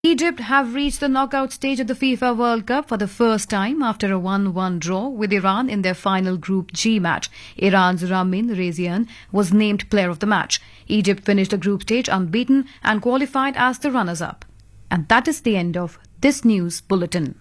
Egypt have reached the knockout stage of the FIFA World Cup for the first time after a 1-1 draw with Iran in their final Group G match. Iran's Ramin Rezian was named player of the match. Egypt finished the group stage unbeaten and qualified as the runners-up. And that is the end of this news bulletin.